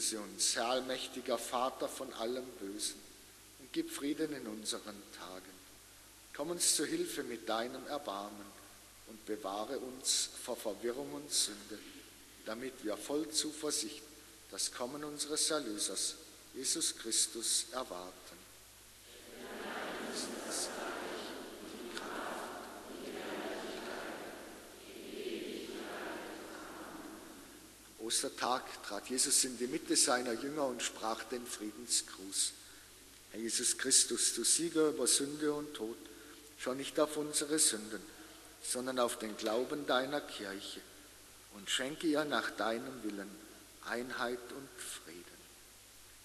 Erlöse uns, Herr allmächtiger Vater, von allem Bösen und gib Frieden in unseren Tagen. Komm uns zu Hilfe mit deinem Erbarmen und bewahre uns vor Verwirrung und Sünde, damit wir voll Zuversicht das Kommen unseres Erlösers, Jesus Christus, erwarten. Am Ostertag trat Jesus in die Mitte seiner Jünger und sprach den Friedensgruß. Herr Jesus Christus, du Sieger über Sünde und Tod, schau nicht auf unsere Sünden, sondern auf den Glauben deiner Kirche und schenke ihr nach deinem Willen Einheit und Frieden.